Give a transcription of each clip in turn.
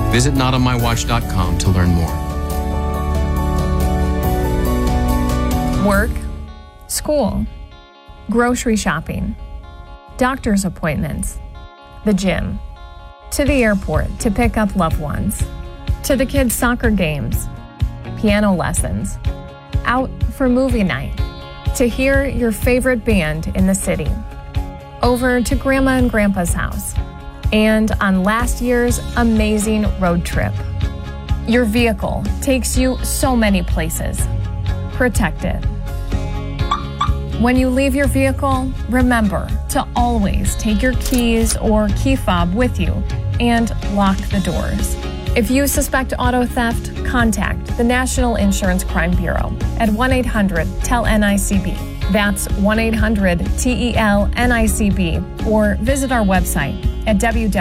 Visit notonmywatch.com to learn more. Work, school, grocery shopping, doctor's appointments, the gym, to the airport to pick up loved ones, to the kids' soccer games, piano lessons, out for movie night, to hear your favorite band in the city, over to Grandma and Grandpa's house, and on last year's amazing road trip. Your vehicle takes you so many places. Protect it. When you leave your vehicle, remember to always take your keys or key fob with you and lock the doors. If you suspect auto theft, contact the National Insurance Crime Bureau at 1-800-TEL-NICB. That's 1-800-TEL-NICB, or visit our website at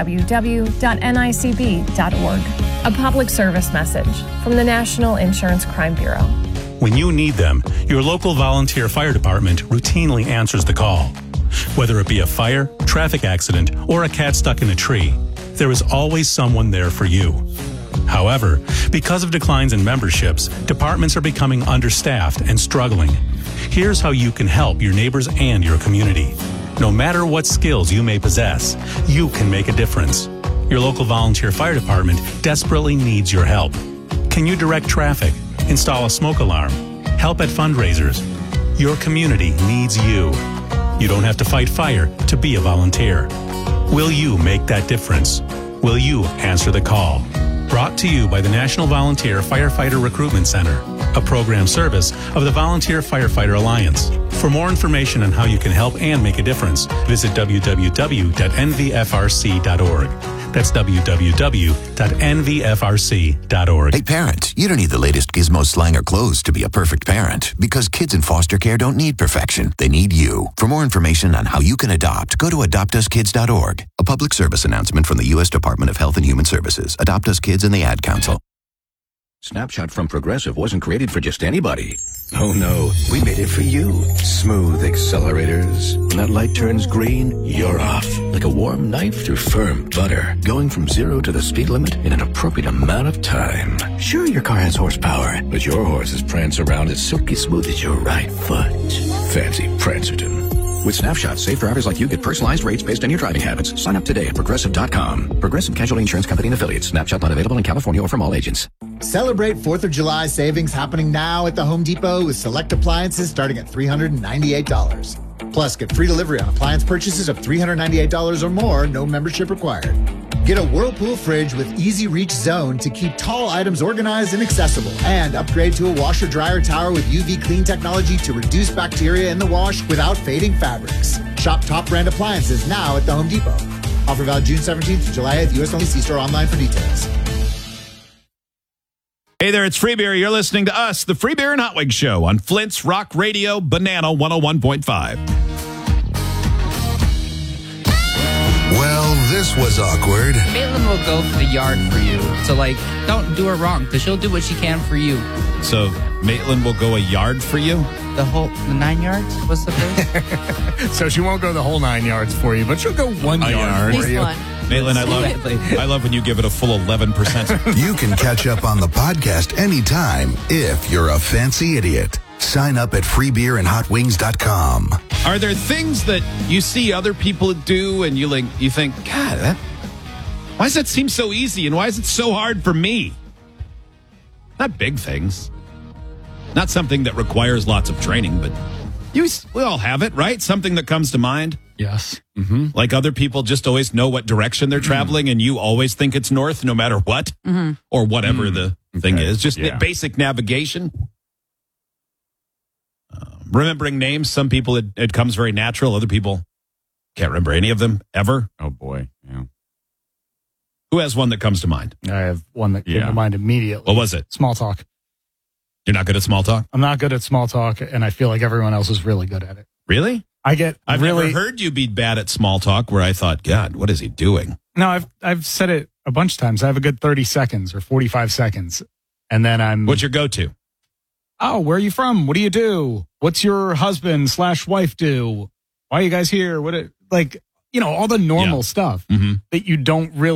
www.nicb.org. A public service message from the National Insurance Crime Bureau. When you need them, your local volunteer fire department routinely answers the call. Whether it be a fire, traffic accident, or a cat stuck in a tree, there is always someone there for you. However, because of declines in memberships, departments are becoming understaffed and struggling. Here's how you can help your neighbors and your community. No matter what skills you may possess, you can make a difference. Your local volunteer fire department desperately needs your help. Can you direct traffic, install a smoke alarm, help at fundraisers? Your community needs you. You don't have to fight fire to be a volunteer. Will you make that difference? Will you answer the call? Brought to you by the National Volunteer Firefighter Recruitment Center, a program service of the Volunteer Firefighter Alliance. For more information on how you can help and make a difference, visit www.nvfrc.org. That's www.nvfrc.org. Hey parents, you don't need the latest gizmo, slang, or clothes to be a perfect parent, because kids in foster care don't need perfection. They need you. For more information on how you can adopt, go to adoptuskids.org. A public service announcement from the U.S. Department of Health and Human Services, Adopt Us Kids, and the Ad Council. Snapshot from Progressive wasn't created for just anybody. Oh no, we made it for you. Smooth accelerators. When that light turns green, you're off. Like a warm knife through firm butter. Going from 0 to the speed limit in an appropriate amount of time. Sure, your car has horsepower, but your horses prance around as silky smooth as your right foot. Fancy Prancerton. With Snapshot, safe drivers like you get personalized rates based on your driving habits. Sign up today at Progressive.com. Progressive Casualty Insurance Company and Affiliates. Snapshot not available in California or from all agents. Celebrate 4th of July savings happening now at the Home Depot with select appliances starting at $398. Plus, get free delivery on appliance purchases of $398 or more, no membership required. Get a Whirlpool fridge with Easy Reach Zone to keep tall items organized and accessible. And upgrade to a washer-dryer tower with UV clean technology to reduce bacteria in the wash without fading fabrics. Shop top brand appliances now at the Home Depot. Offer valid June 17th to July 8th. U.S. only. See store online for details. Hey there, it's Free Beer. You're listening to us, the Free Beer and Hot Wings Show on Flint's Rock Radio, Banana 101.5. Well, this was awkward. Maitland will go for the yard for you. So, don't do her wrong, because she'll do what she can for you. So, Maitland will go a yard for you? The 9 yards? What's the phrase? So she won't go the whole 9 yards for you, but she'll go 1 yard for you. Maitland, I love when you give it a full 11%. You can catch up on the podcast anytime if you're a fancy idiot. Sign up at freebeerandhotwings.com. Are there things that you see other people do and you think, God, why does that seem so easy and why is it so hard for me? Not big things. Not something that requires lots of training, but we all have it, right? Something that comes to mind. Yes. Mm-hmm. Like other people just always know what direction they're traveling and you always think it's north no matter what or whatever the thing is. Just basic navigation. Remembering names, some people it comes very natural. Other people can't remember any of them ever. Oh, boy. Yeah. Who has one that comes to mind? I have one that came to mind immediately. What was it? Small talk. You're not good at small talk? I'm not good at small talk, and I feel like everyone else is really good at it. Really? I've never heard you be bad at small talk where I thought, God, what is he doing? No, I've said it a bunch of times. I have a good 30 seconds or 45 seconds, and then What's your go-to? Oh, where are you from? What do you do? What's your husband/wife do? Why are you guys here? All the normal stuff that you don't really